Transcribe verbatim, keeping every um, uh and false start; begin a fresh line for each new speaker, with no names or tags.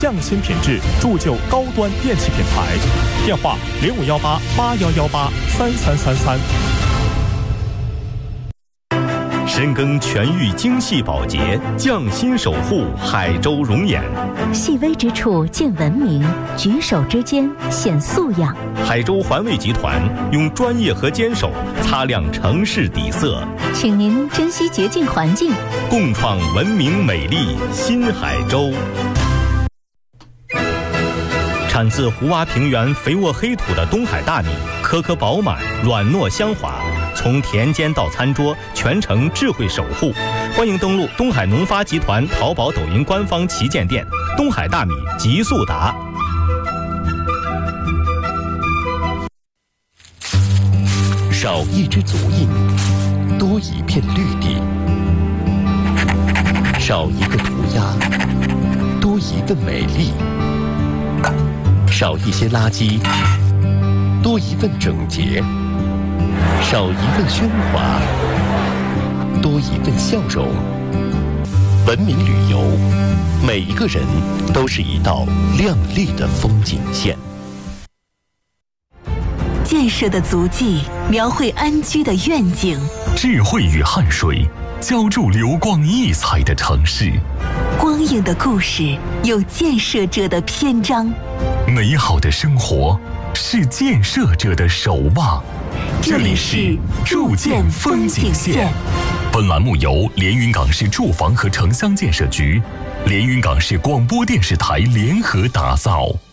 匠心品质，铸就高端电器品牌。电话零五幺八八幺幺八三三三三。
深耕全域精细保洁，匠心守护海州容颜。
细微之处见文明，举手之间显素养。
海州环卫集团用专业和坚守擦亮城市底色，
请您珍惜洁净环境，
共创文明美丽新海州。产自湖洼平原肥沃黑土的东海大米，颗颗饱满，软糯香滑。从田间到餐桌，全程智慧守护。欢迎登录东海农发集团淘宝、抖音官方旗舰店“东海大米极速达”。
少一只足印，多一片绿地；少一个涂鸦，多一份美丽；少一些垃圾，多一份整洁；少一份喧哗，多一份笑容。文明旅游，每一个人都是一道亮丽的风景线。
建设的足迹描绘安居的愿景，
智慧与汗水浇筑流光溢彩的城市。
光影的故事有建设者的篇章，
美好的生活是建设者的守望。
这里是筑建风景线。
本栏目由连云港市住房和城乡建设局、连云港市广播电视台联合打造。